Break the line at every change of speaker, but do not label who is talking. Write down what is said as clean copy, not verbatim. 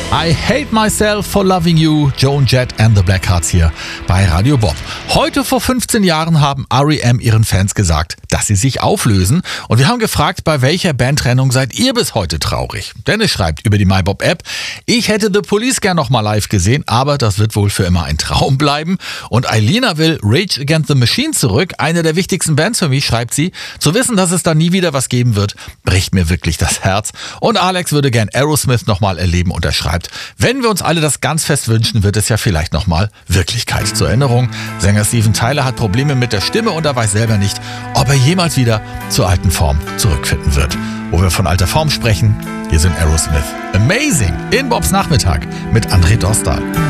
I Hate Myself for Loving You, Joan Jett and the Blackhearts hier bei Radio Bob. Heute vor 15 Jahren haben R.E.M. ihren Fans gesagt, dass sie sich auflösen. Und wir haben gefragt, bei welcher Bandtrennung seid ihr bis heute traurig? Dennis schreibt über die MyBob-App, ich hätte The Police gern noch mal live gesehen, aber das wird wohl für immer ein Traum bleiben. Und Eilina will Rage Against the Machine zurück, eine der wichtigsten Bands für mich, schreibt sie. Zu wissen, dass es da nie wieder was geben wird, bricht mir wirklich das Herz. Und Alex würde gern Aerosmith noch mal erleben und er schreibt, wenn wir uns alle das ganz fest wünschen, wird es ja vielleicht nochmal Wirklichkeit. Zur Erinnerung, Sänger Steven Tyler hat Probleme mit der Stimme und er weiß selber nicht, ob er jemals wieder zur alten Form zurückfinden wird. Wo wir von alter Form sprechen, hier sind Aerosmith. Amazing in Bobs Nachmittag mit André Dostal.